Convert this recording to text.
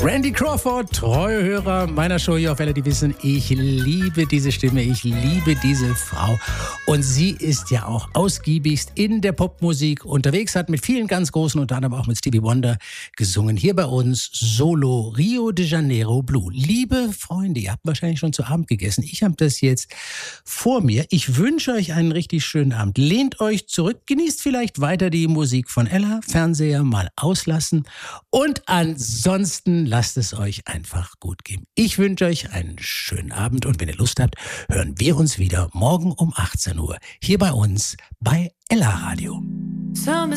Randy Crawford, treue Hörer meiner Show hier auf Welle, die wissen, ich liebe diese Stimme, ich liebe diese Frau. Und sie ist ja auch ausgiebigst in der Popmusik unterwegs, hat mit vielen ganz großen, unter anderem auch mit Stevie Wonder, gesungen. Hier bei uns Solo Rio de Janeiro Blue. Liebe Freunde, ihr habt wahrscheinlich schon zu Abend gegessen. Ich habe das jetzt vor mir. Ich wünsche euch einen richtig schönen Abend. Lehnt euch zurück, genießt vielleicht weiter die Musik von Ella, Fernseher mal auslassen und ansonsten lasst es euch einfach gut gehen. Ich wünsche euch einen schönen Abend und wenn ihr Lust habt, hören wir uns wieder morgen um 18 Uhr hier bei uns bei Ella Radio.